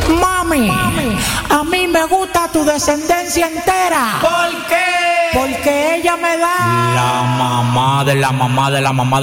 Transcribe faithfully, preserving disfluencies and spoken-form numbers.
Mami, Mami, a mí me gusta tu descendencia entera. ¿Por qué? Porque ella me da la mamá de la mamá de la mamá